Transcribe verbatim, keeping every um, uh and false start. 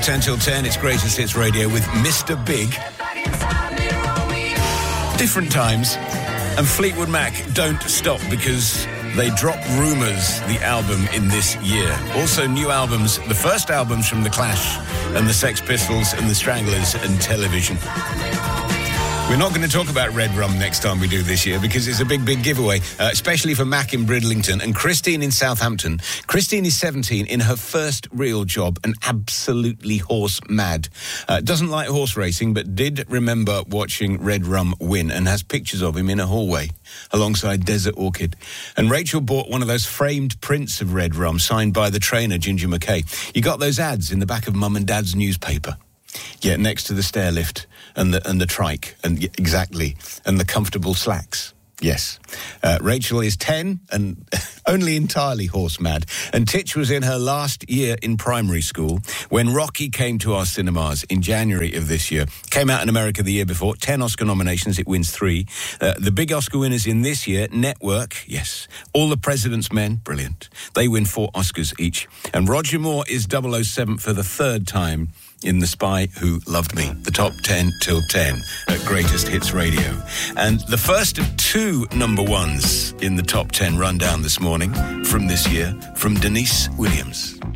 ten till ten, it's Greatest Hits Radio with Mister Big. Different times. And Fleetwood Mac don't stop because they drop Rumours, the album, in this year. Also new albums, the first albums from The Clash and the Sex Pistols and the Stranglers and Television. We're not going to talk about Red Rum next time we do this year because it's a big, big giveaway, uh, especially for Mac in Bridlington and Christine in Southampton. Christine is seventeen, in her first real job, and absolutely horse mad. Uh, doesn't like horse racing, but did remember watching Red Rum win and has pictures of him in a hallway alongside Desert Orchid. And Rachel bought one of those framed prints of Red Rum signed by the trainer, Ginger McKay. You got those ads in the back of Mum and Dad's newspaper. Yeah, next to the stair lift and the and the trike, and yeah, exactly, and the comfortable slacks. Yes. Uh, Rachel is ten and only entirely horse mad. And Titch was in her last year in primary school when Rocky came to our cinemas in January of this year. Came out in America the year before. Ten Oscar nominations, it wins three. Uh, the big Oscar winners in this year, Network, yes. All the President's Men, brilliant. They win four Oscars each. And Roger Moore is double oh seven for the third time in The Spy Who Loved Me, the top ten till ten at Greatest Hits Radio. And the first of two number ones in the top ten rundown this morning from this year, from Denise Williams.